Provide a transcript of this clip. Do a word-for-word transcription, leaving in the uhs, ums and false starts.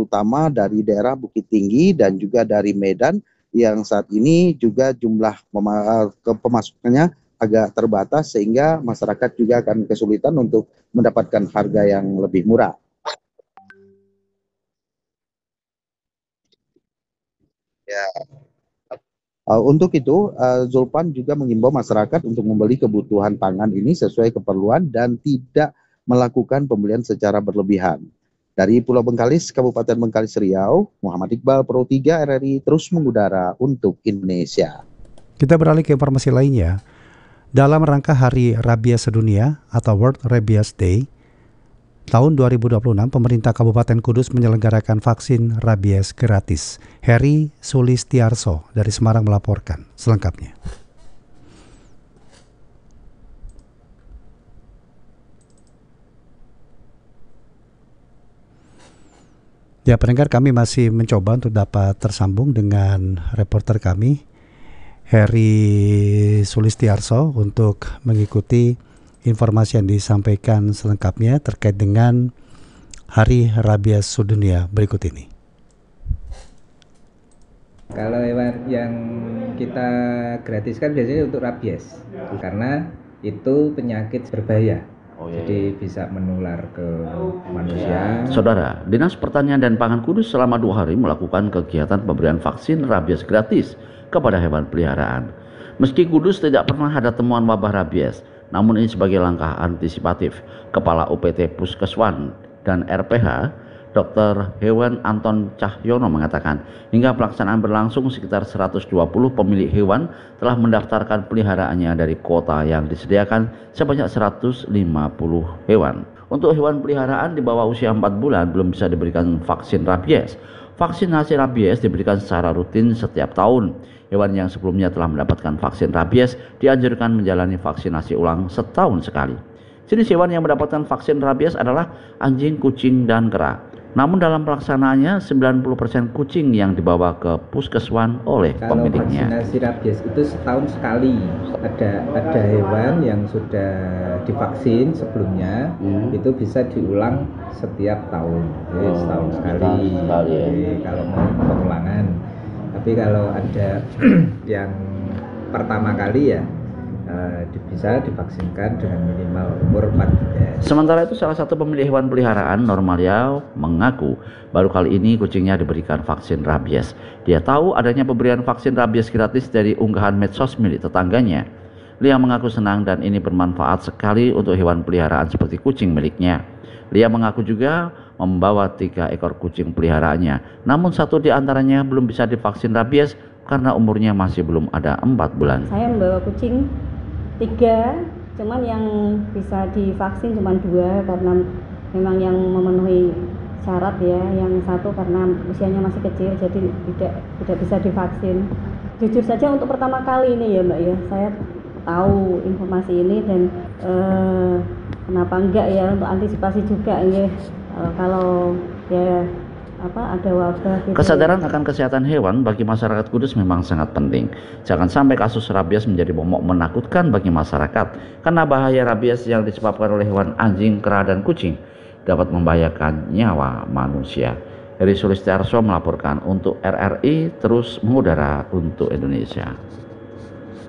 terutama dari daerah Bukit Tinggi dan juga dari Medan yang saat ini juga jumlah pemasukannya agak terbatas sehingga masyarakat juga akan kesulitan untuk mendapatkan harga yang lebih murah. Ya. Uh, untuk itu, uh, Zulpan juga mengimbau masyarakat untuk membeli kebutuhan pangan ini sesuai keperluan dan tidak melakukan pembelian secara berlebihan. Dari Pulau Bengkalis, Kabupaten Bengkalis Riau, Muhammad Iqbal, Pro tiga R R I terus mengudara untuk Indonesia. Kita beralih ke informasi lainnya. Dalam rangka Hari Rabies Sedunia atau World Rabies Day, tahun dua ribu dua puluh enam, pemerintah Kabupaten Kudus menyelenggarakan vaksin rabies gratis. Heri Sulistiarso dari Semarang melaporkan selengkapnya. Ya, pendengar, kami masih mencoba untuk dapat tersambung dengan reporter kami, Heri Sulistiarso, untuk mengikuti informasi yang disampaikan selengkapnya terkait dengan Hari Rabies Sedunia berikut ini. Kalau hewan yang kita gratiskan biasanya untuk rabies, karena itu penyakit berbahaya. Oh, iya. Jadi bisa menular ke manusia. Saudara, Dinas Pertanian dan Pangan Kudus selama dua hari melakukan kegiatan pemberian vaksin rabies gratis kepada hewan peliharaan. Meski Kudus tidak pernah ada temuan wabah rabies, namun ini sebagai langkah antisipatif. Kepala U P T Puskeswan dan R P H, Dokter Hewan Anton Cahyono mengatakan, hingga pelaksanaan berlangsung sekitar seratus dua puluh pemilik hewan telah mendaftarkan peliharaannya dari kuota yang disediakan sebanyak seratus lima puluh hewan. Untuk hewan peliharaan di bawah usia empat bulan belum bisa diberikan vaksin rabies. Vaksinasi rabies diberikan secara rutin setiap tahun. Hewan yang sebelumnya telah mendapatkan vaksin rabies dianjurkan menjalani vaksinasi ulang setahun sekali. Jenis hewan yang mendapatkan vaksin rabies adalah anjing, kucing, dan kera. Namun dalam pelaksanaannya sembilan puluh persen kucing yang dibawa ke puskeswan oleh Kalau pemiliknya. Vaksinasi rabies itu setahun sekali. Ada ada hewan yang sudah divaksin sebelumnya, hmm. itu bisa diulang setiap tahun. Jadi oh, setahun sekali. sekali ya. Jadi kalau mau pengulangan. Tapi kalau ada yang pertama kali ya Uh, bisa divaksinkan dengan minimal umur empat bulan. Sementara itu salah satu pemilik hewan peliharaan Normalia mengaku baru kali ini kucingnya diberikan vaksin rabies. Dia tahu adanya pemberian vaksin rabies gratis dari unggahan medsos milik tetangganya. Lia mengaku senang dan ini bermanfaat sekali untuk hewan peliharaan seperti kucing miliknya. Lia mengaku juga membawa tiga ekor kucing peliharaannya, namun satu di antaranya belum bisa divaksin rabies karena umurnya masih belum ada empat bulan. Saya membawa kucing tiga, cuman yang bisa divaksin cuma dua karena memang yang memenuhi syarat ya. Yang satu karena usianya masih kecil jadi tidak tidak bisa divaksin. Jujur saja untuk pertama kali ini ya Mbak ya, saya tahu informasi ini dan eh, kenapa enggak ya untuk antisipasi juga ya eh, kalau ya apa ada wabah gitu. Kesadaran akan kesehatan hewan bagi masyarakat Kudus memang sangat penting. Jangan sampai kasus rabies menjadi momok menakutkan bagi masyarakat, karena bahaya rabies yang disebabkan oleh hewan anjing, kera, dan kucing dapat membahayakan nyawa manusia. Heri Sulistiarso melaporkan untuk R R I terus mengudara untuk Indonesia.